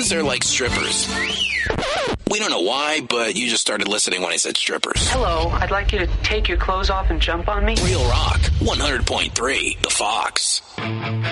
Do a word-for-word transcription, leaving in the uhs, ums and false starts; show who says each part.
Speaker 1: Guns are like strippers. We don't know why, but you just started listening when I said strippers.
Speaker 2: Hello, I'd like you to take your clothes off and jump on me.
Speaker 1: Real Rock, one hundred point three, The Fox.